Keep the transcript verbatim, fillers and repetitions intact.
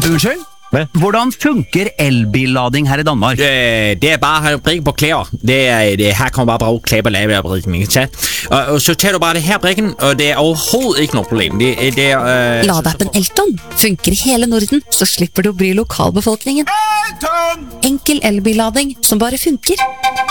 Unnskyld? Hva? Hvordan funker elbillading her i Danmark? Øh, det er bare at brikke på klæder. Det er, det, her kan man bare bruge klæder på lave brikken, ikke sant? Og, og så tager du bare det her brikken, og det er overhovedet ikke noe problem. Det, det er... Øh, Ladeappen Elton funker i hele Norden, så slipper du å bry lokalbefolkningen. Enkel elbillading som bare funker.